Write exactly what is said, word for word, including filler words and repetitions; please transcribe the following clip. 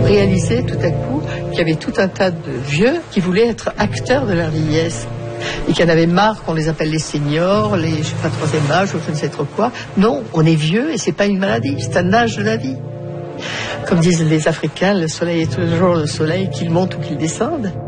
réalisé tout à coup qu'il y avait tout un tas de vieux qui voulaient être acteurs de leur vieillesse. Et qu'il y en avait marre qu'on les appelle les seniors, les, je sais pas, troisième âge ou je ne sais trop quoi. Non, on est vieux et c'est pas une maladie, c'est un âge de la vie. Comme disent les Africains, le soleil est toujours le soleil, qu'il monte ou qu'il descende.